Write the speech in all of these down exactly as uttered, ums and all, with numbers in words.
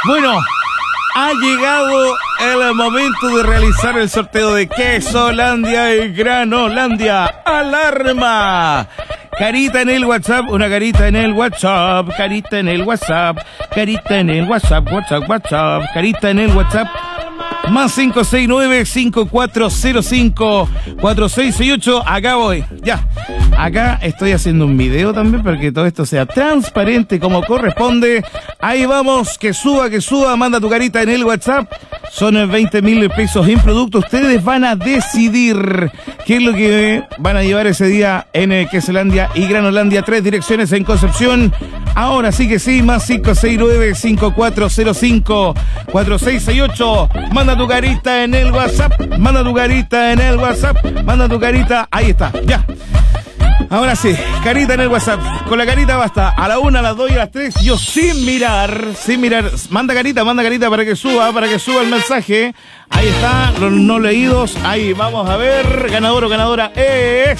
Bueno, ha llegado el momento de realizar el sorteo de Quesolandia y Granolandia. ¡Alarma! Carita en el WhatsApp, una carita en el WhatsApp, carita en el WhatsApp, carita en el WhatsApp, WhatsApp, WhatsApp, carita en el WhatsApp. Más cinco seis nueve, cinco cuatro cero cinco, cuatro seis seis ocho. Acá voy, ya. Acá estoy haciendo un video también para que todo esto sea transparente como corresponde. Ahí vamos, que suba, que suba. Manda tu carita en el WhatsApp. Son veinte mil pesos en producto. Ustedes van a decidir qué es lo que van a llevar ese día en Quesolandia y Granolandia. Tres direcciones en Concepción. Ahora sí que sí, más cinco seis nueve, cinco cuatro cero cinco, cuatro seis seis ocho. Manda tu carita en el WhatsApp. Manda tu carita en el WhatsApp. Manda tu carita. Ahí está, ya. Ahora sí, carita en el WhatsApp. Con la carita basta. A la una, a las dos y a las tres. Yo sin mirar, sin mirar. Manda carita, manda carita para que suba, para que suba el mensaje. Ahí está, los no leídos. Ahí, vamos a ver. Ganador o ganadora es...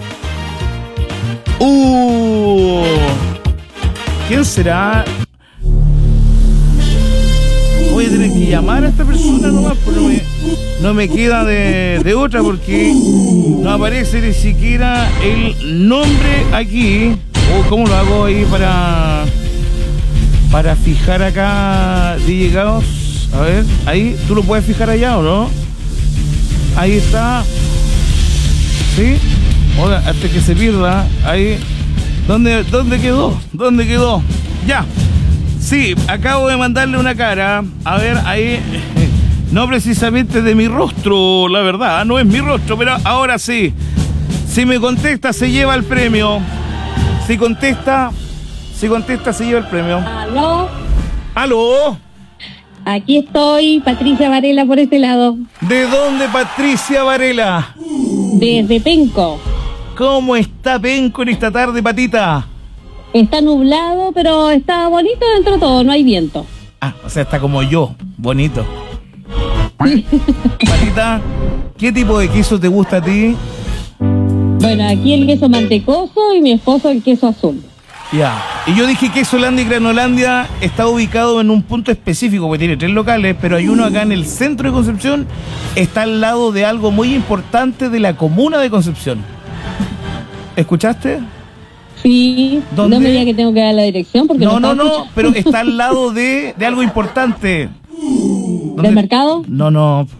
Uh... ¿Quién será? Voy a tener que llamar a esta persona nomás, porque no me, no me queda de, de otra, porque no aparece ni siquiera el nombre aquí. O cómo lo hago ahí para para fijar acá de llegados. A ver, ahí, ¿tú lo puedes fijar allá o no? Ahí está. ¿Sí? Oiga, hasta que se pierda. Ahí. ¿Dónde, dónde quedó? ¿Dónde quedó? Ya. Sí, acabo de mandarle una cara. A ver, ahí. No precisamente de mi rostro, la verdad. No es mi rostro, pero ahora sí. Si me contesta, se lleva el premio. Si contesta, si contesta, se lleva el premio. ¿Aló? ¿Aló? Aquí estoy, Patricia Varela, por este lado. ¿De dónde, Patricia Varela? Desde Penco. ¿Cómo está Penco en esta tarde, Patita? Está nublado, pero está bonito dentro de todo, no hay viento. Ah, o sea, está como yo, bonito. Patita, ¿qué tipo de queso te gusta a ti? Bueno, aquí el queso mantecoso y mi esposo el queso azul. Ya. Y yo dije que Quesolandia y Granolandia está ubicado en un punto específico, porque tiene tres locales, pero hay uno acá en el centro de Concepción. Está al lado de algo muy importante de la comuna de Concepción. ¿Escuchaste? Sí, ¿Dónde? no me diga que tengo que dar la dirección porque no, no no, estaba no, pero está al lado de, de algo importante. ¿Del mercado? No, no.